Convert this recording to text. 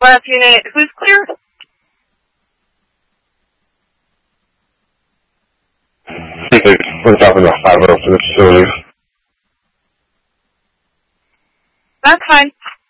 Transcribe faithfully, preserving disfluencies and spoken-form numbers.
Last unit, who's clear? We're dropping off five oh for the facility. That's fine.